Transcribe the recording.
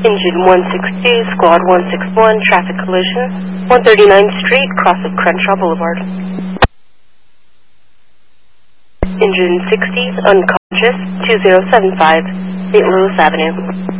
Engine 162, Squad 161, traffic collision, 139th Street, cross of Crenshaw Boulevard. Engine 60, unconscious, 2075, St. Louis Avenue.